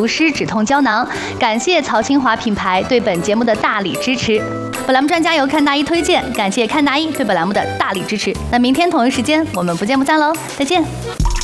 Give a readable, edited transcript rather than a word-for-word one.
除湿止痛胶囊。感谢曹清华品牌对本节目的大力支持。本栏目专家由看大一推荐，感谢看大一对本栏目的大力支持。那明天同一时间我们不见不散喽，再见。